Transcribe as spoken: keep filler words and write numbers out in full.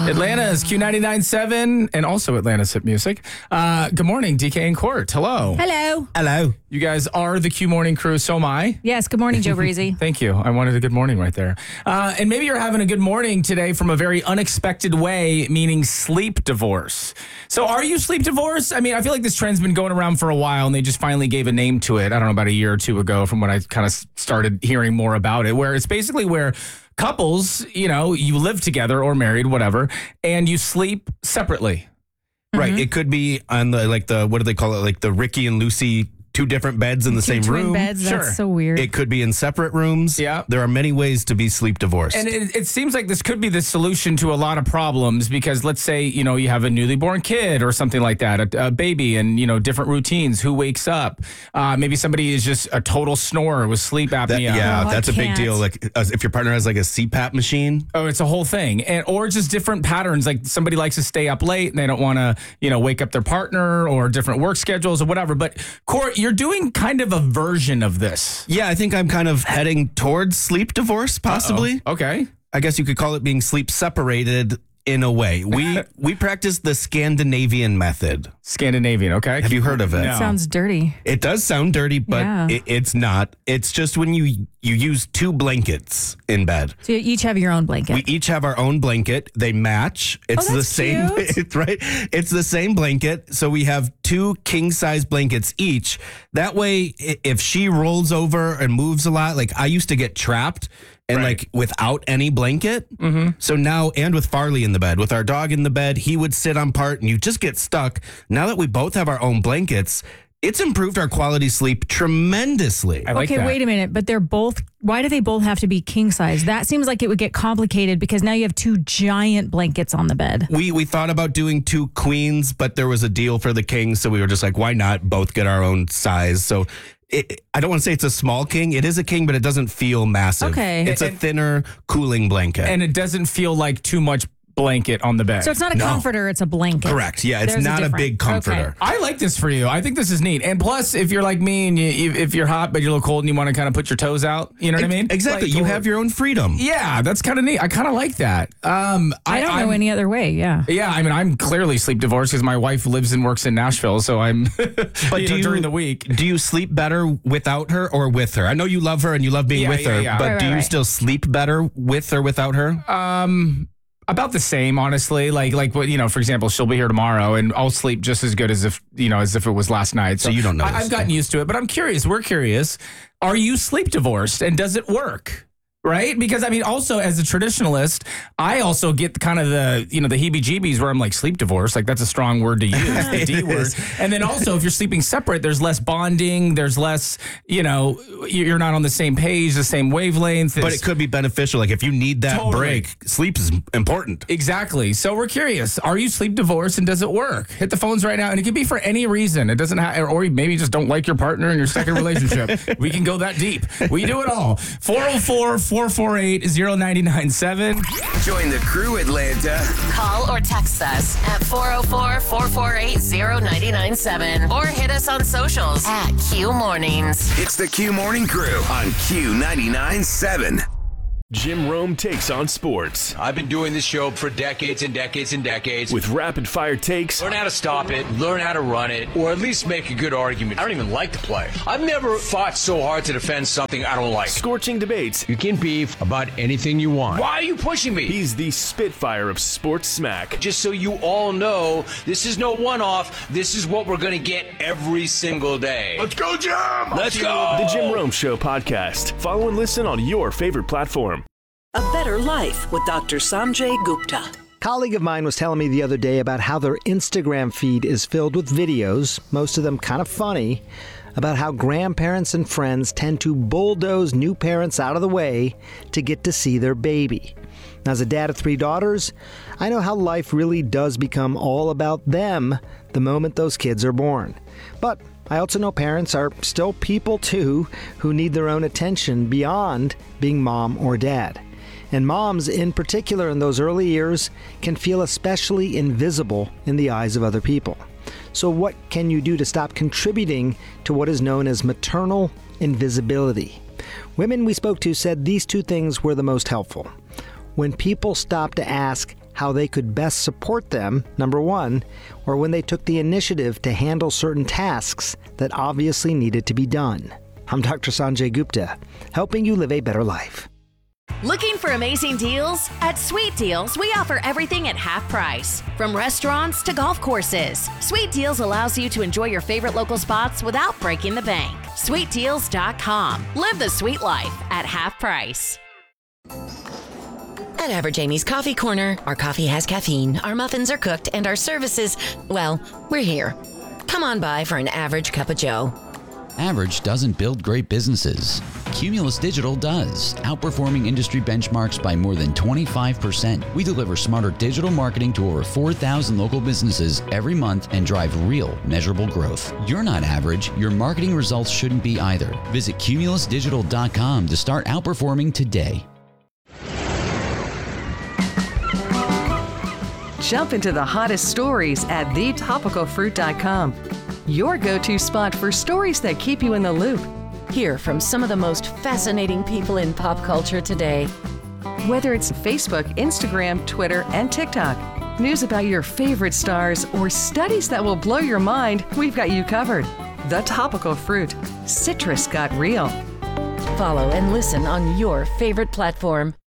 Atlanta's Q ninety-nine point seven and also Atlanta's Hit Music. Uh, good morning, D K and Court. Hello. Hello. Hello. You guys are the Q Morning Crew, so am I. Yes, good morning, Joe Breezy. Thank you. I wanted a good morning right there. Uh, and maybe you're having a good morning today from a very unexpected way, meaning sleep divorce. So are you sleep divorced? I mean, I feel like this trend's been going around for a while, and they just finally gave a name to it, I don't know, about a year or two ago from when I kind of started hearing more about it, where it's basically where couples, you know, you live together or married, whatever, and you sleep separately. Right. Mm-hmm. It could be on the, like the, what do they call it? Like the Ricky and Lucy, two different beds in the Two same twin room. beds, that's Sure. so weird. It could be in separate rooms. Yeah. There are many ways to be sleep divorced. And it, it seems like this could be the solution to a lot of problems because let's say, you know, you have a newly born kid or something like that, a, a baby and, you know, different routines, who wakes up. Uh, maybe somebody is just a total snorer with sleep apnea. That, yeah, Oh, I that's a big can't. deal. Like uh, if your partner has like a C PAP machine. Oh, it's a whole thing. And or just different patterns. Like somebody likes to stay up late and they don't want to, you know, wake up their partner or different work schedules or whatever. But Court, you're doing kind of a version of this. Yeah, I think I'm kind of heading towards sleep divorce, possibly. Uh-oh. Okay. I guess you could call it being sleep separated in a way. We we practice the Scandinavian method. Scandinavian, okay. Have you heard of it? No. Sounds dirty. It does sound dirty, but Yeah. it, it's not. It's just when you you use two blankets in bed. So you each have your own blanket. We each have our own blanket. They match. It's Oh, the that's same. cute. It's right. It's the same blanket. So we have two king size blankets each. That way, i- if she rolls over and moves a lot, like I used to get trapped and Right. like without any blanket. Mm-hmm. So now, and with Farley in the bed, with our dog in the bed, he would sit on part and you just get stuck. Now that we both have our own blankets, it's improved our quality sleep tremendously. I like okay, that. wait a minute, but they're both, why do they both have to be king size? That seems like it would get complicated because now you have two giant blankets on the bed. We we thought about doing two queens, but there was a deal for the kings, so we were just like, why not both get our own size? So it, I don't want to say it's a small king. It is a king, but it doesn't feel massive. Okay. It's a thinner, cooling blanket. And it doesn't feel like too much blanket on the bed. So it's not a No. comforter, it's a blanket. Correct. Yeah, it's There's not a, difference. big comforter. Okay. I like this for you. I think this is neat. And plus, if you're like me and you, if you're hot but you're a little cold and you want to kind of put your toes out, you know what I mean? Exactly. Like, you or- have your own freedom. Yeah, that's kind of neat. I kind of like that. Um, I don't know I'm- any other way, yeah. Yeah, I mean, I'm clearly sleep divorced because my wife lives and works in Nashville, so I'm but you do know, you, during the week. Do you sleep better without her or with her? I know you love her and you love being Yeah, with yeah, her, yeah. but Right, do right, you right. still sleep better with or without her? Um, about the same, honestly. Like, like what you know, for example, she'll be here tomorrow, and I'll sleep just as good as if you know, as if it was last night. So you don't I, notice. I've gotten used to it, but I'm curious. We're curious. Are you sleep divorced, and does it work? Right? Because I mean, also as a traditionalist, I also get kind of the, you know, the heebie-jeebies where I'm like sleep divorce, like that's a strong word to use, the D word. And then also if you're sleeping separate, there's less bonding, there's less, you know, you're not on the same page, the same wavelength. But it could be beneficial. Like if you need that Totally. break, sleep is important. Exactly. So we're curious. Are you sleep divorced and does it work? Hit the phones right now. And it could be for any reason. It doesn't have, or you maybe just don't like your partner in your second relationship. We can go that deep. We do it all. four oh four, four four eight, oh nine nine seven. Join the crew, Atlanta. Call or text us at four oh four, four four eight, oh nine nine seven or hit us on socials at Q Mornings. It's the Q Morning Crew on Q ninety-nine point seven. Jim Rome takes on sports I've been doing this show for decades and decades and decades. with rapid fire takes, Learn how to stop it, learn how to run it, or at least make a good argument. I don't even like to play. I've never fought so hard to defend something I don't like. scorching debates. You can beef about anything you want. Why are you pushing me? He's the Spitfire of sports smack. Just so you all know, this is no one-off. This is what we're going to get every single day. Let's go, Jim! Let's go! The Jim Rome Show podcast. Follow and listen on your favorite platform. A Better Life with Doctor Sanjay Gupta. A colleague of mine was telling me the other day about how their Instagram feed is filled with videos, most of them kind of funny, about how grandparents and friends tend to bulldoze new parents out of the way to get to see their baby. Now, as a dad of three daughters, I know how life really does become all about them the moment those kids are born. But I also know parents are still people too who need their own attention beyond being mom or dad. And moms, in particular in those early years, can feel especially invisible in the eyes of other people. So what can you do to stop contributing to what is known as maternal invisibility? Women we spoke to said these two things were the most helpful. When people stop to ask, how they could best support them, number one, or when they took the initiative to handle certain tasks that obviously needed to be done. I'm Doctor Sanjay Gupta, helping you live a better life. Looking for amazing deals? At Sweet Deals, we offer everything at half price. From restaurants to golf courses, Sweet Deals allows you to enjoy your favorite local spots without breaking the bank. sweet deals dot com. Live the sweet life at half price. At Average Amy's Coffee Corner, our coffee has caffeine, our muffins are cooked, and our services, well, we're here. Come on by for an average cup of joe. Average doesn't build great businesses. Cumulus Digital does, outperforming industry benchmarks by more than twenty-five percent. We deliver smarter digital marketing to over four thousand local businesses every month and drive real, measurable growth. You're not average. Your marketing results shouldn't be either. Visit cumulus digital dot com to start outperforming today. Jump into the hottest stories at the topical fruit dot com. Your go-to spot for stories that keep you in the loop. Hear from some of the most fascinating people in pop culture today. Whether it's Facebook, Instagram, Twitter, and TikTok, news about your favorite stars, or studies that will blow your mind, we've got you covered. The Topical Fruit. Citrus got real. Follow and listen on your favorite platform.